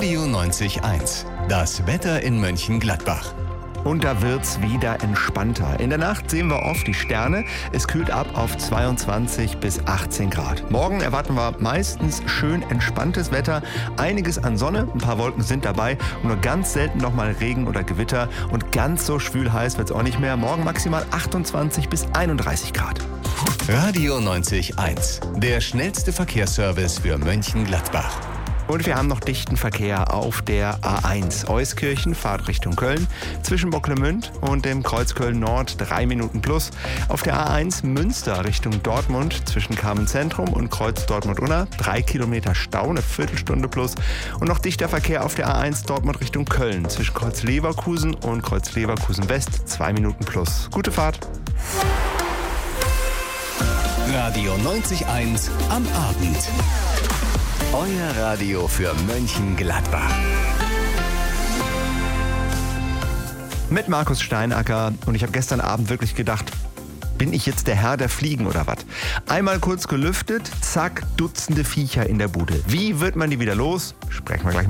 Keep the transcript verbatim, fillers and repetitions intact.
Radio neunzig eins. Das Wetter in Mönchengladbach. Und da wird's wieder entspannter. In der Nacht sehen wir oft die Sterne. Es kühlt ab auf zweiundzwanzig bis achtzehn Grad. Morgen erwarten wir meistens schön entspanntes Wetter. Einiges an Sonne, ein paar Wolken sind dabei und nur ganz selten nochmal Regen oder Gewitter. Und ganz so schwül heiß wird's auch nicht mehr. Morgen maximal achtundzwanzig bis einunddreißig Grad. Radio neunzig eins. Der schnellste Verkehrsservice für Mönchengladbach. Und wir haben noch dichten Verkehr auf der A eins. Euskirchen, Fahrt Richtung Köln. Zwischen Bocklemünd und dem Kreuz Köln Nord drei Minuten plus. Auf der A eins Münster Richtung Dortmund zwischen Carmen Zentrum und Kreuz Dortmund-Unna. Drei Kilometer Stau, eine Viertelstunde plus. Und noch dichter Verkehr auf der A eins Dortmund Richtung Köln. Zwischen Kreuz Leverkusen und Kreuz Leverkusen West. Zwei Minuten plus. Gute Fahrt. Radio neunzig eins am Abend. Euer Radio für Mönchengladbach. Mit Markus Steinacker. Und ich habe gestern Abend wirklich gedacht, bin ich jetzt der Herr der Fliegen oder was? Einmal kurz gelüftet, zack, Dutzende Viecher in der Bude. Wie wird man die wieder los? Sprechen wir gleich mal.